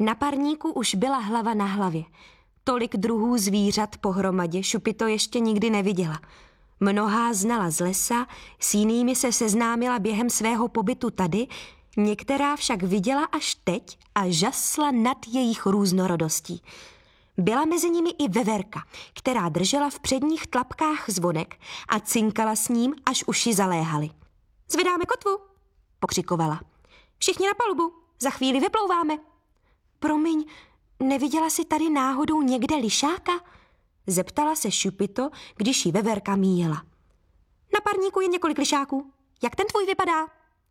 Na parníku už byla hlava na hlavě. Tolik druhů zvířat pohromadě Šupito ještě nikdy neviděla. Mnohá znala z lesa, s jinými se seznámila během svého pobytu tady, některá však viděla až teď a žasla nad jejich různorodostí. Byla mezi nimi i veverka, která držela v předních tlapkách zvonek a cinkala s ním, až uši zaléhaly. Zvedáme kotvu, pokřikovala. Všichni na palubu, za chvíli vyplouváme. Promiň, neviděla jsi tady náhodou někde lišáka? Zeptala se Šupito, když jí veverka míjela. Na parníku je několik lišáků. Jak ten tvůj vypadá?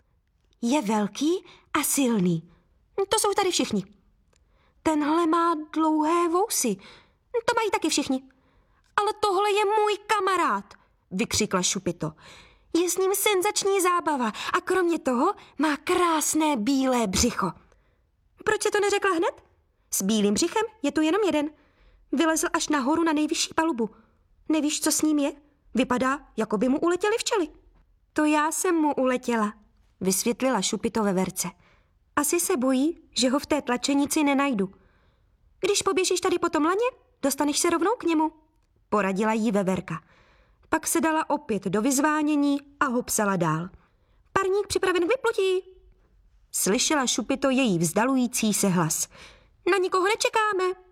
Je velký a silný. To jsou tady všichni. Tenhle má dlouhé vousy. To mají taky všichni. Ale tohle je můj kamarád, vykřikla Šupito. Je s ním senzační zábava a kromě toho má krásné bílé břicho. Proč se to neřekla hned? S bílým břichem je tu jenom jeden. Vylezl až nahoru na nejvyšší palubu. Nevíš, co s ním je? Vypadá, jako by mu uletěly včely. To já jsem mu uletěla, vysvětlila Šupito veverce. Asi se bojí, že ho v té tlačenici nenajdu. Když poběžíš tady po tom laně, dostaneš se rovnou k němu, poradila jí veverka. Pak se dala opět do vyzvánění a hopsala dál. Parník připraven k vyplutí. Slyšela Šupito její vzdalující se hlas. Na nikoho nečekáme.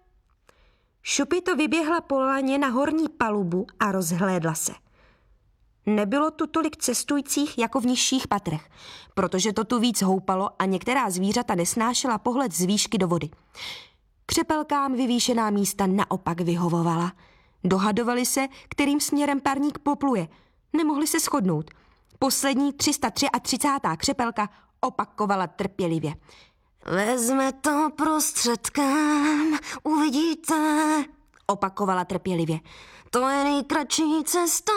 Šupito vyběhla po laně na horní palubu a rozhlédla se. Nebylo tu tolik cestujících jako v nižších patrech, protože to tu víc houpalo a některá zvířata nesnášela pohled z výšky do vody. Křepelkám vyvýšená místa naopak vyhovovala. Dohadovali se, kterým směrem parník popluje. Nemohli se shodnout. Poslední 333. křepelka opakovala trpělivě. Vezme to prostředkem, uvidíte, opakovala trpělivě. To je nejkratší cesta,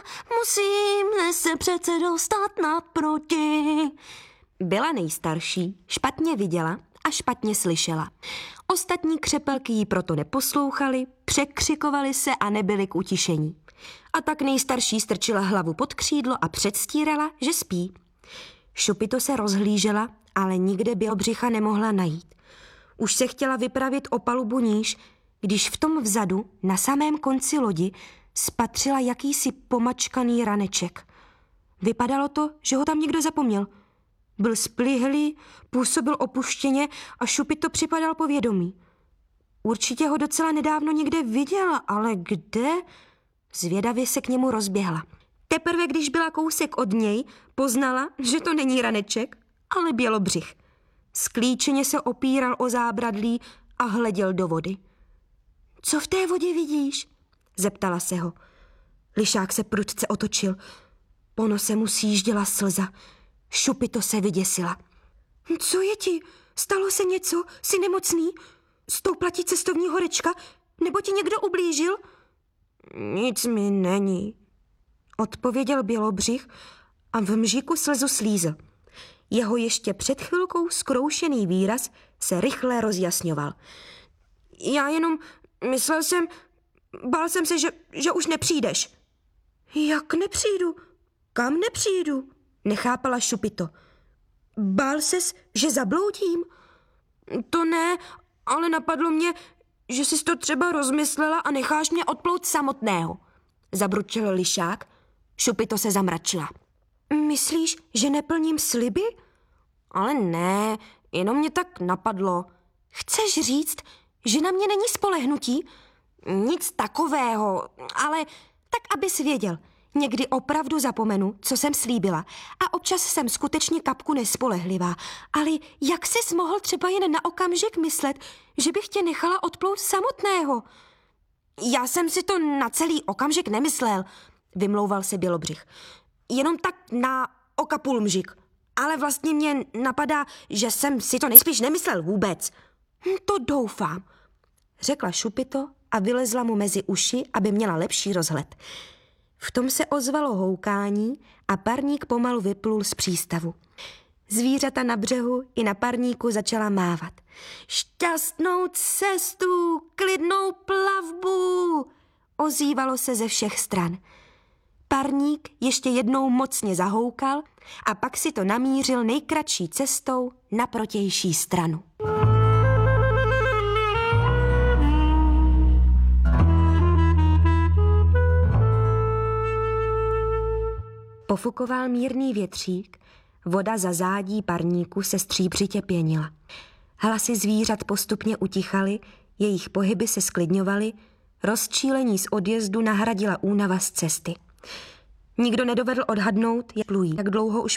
musíme se přece dostat naproti. Byla nejstarší, špatně viděla a špatně slyšela. Ostatní křepelky jí proto neposlouchali, překřikovali se a nebyli k utišení. A tak nejstarší strčila hlavu pod křídlo a předstírala, že spí. Šupito se rozhlížela, ale nikde bělobřicha nemohla najít. Už se chtěla vypravit o palubu níž, když v tom vzadu, na samém konci lodi, spatřila jakýsi pomačkaný raneček. Vypadalo to, že ho tam někdo zapomněl. Byl splihlý, působil opuštěně a Šupito připadal povědomí. Určitě ho docela nedávno někde viděla, ale kde? Zvědavě se k němu rozběhla. Teprve, když byla kousek od něj, poznala, že to není raneček, ale bělobřich. Sklíčeně se opíral o zábradlí a hleděl do vody. Co v té vodě vidíš? Zeptala se ho. Lišák se prudce otočil. Po nose mu sjížděla slza. Šupito se vyděsila. Co je ti? Stalo se něco? Jsi nemocný? Stoupla ti cestovní horečka? Nebo ti někdo ublížil? Nic mi není, odpověděl bělobřich a v mžiku slzu slízl. Jeho ještě před chvilkou zkroušený výraz se rychle rozjasňoval. Já jenom bál jsem se, že už nepřijdeš. Jak nepřijdu? Kam nepřijdu? Nechápala Šupito. Bál ses, že zabloudím? To ne, ale napadlo mě, že jsi to třeba rozmyslela a necháš mě odplout samotného. Zabručil lišák. Šupito se zamračila. Myslíš, že neplním sliby? Ale ne, jenom mě tak napadlo. Chceš říct, že na mě není spolehnutí? Nic takového, ale tak, abys věděl. Někdy opravdu zapomenu, co jsem slíbila a občas jsem skutečně kapku nespolehlivá. Ale jak jsi mohl třeba jen na okamžik myslet, že bych tě nechala odplout samotného? Já jsem si to na celý okamžik nemyslel, vymlouval se bělobřich. Jenom tak na okapul mžik. Ale vlastně mě napadá, že jsem si to nejspíš nemyslel vůbec. To doufám, řekla Šupito a vylezla mu mezi uši, aby měla lepší rozhled. V tom se ozvalo houkání a parník pomalu vyplul z přístavu. Zvířata na břehu i na parníku začala mávat. Šťastnou cestu, klidnou plavbu, ozývalo se ze všech stran. Parník ještě jednou mocně zahoukal a pak si to namířil nejkratší cestou na protější stranu. Pofukoval mírný větřík, voda za zádí parníku se stříbřitě pěnila. Hlasy zvířat postupně utichaly, jejich pohyby se sklidňovaly, rozčílení z odjezdu nahradila únava z cesty. Nikdo nedovedl odhadnout, jak dlouho už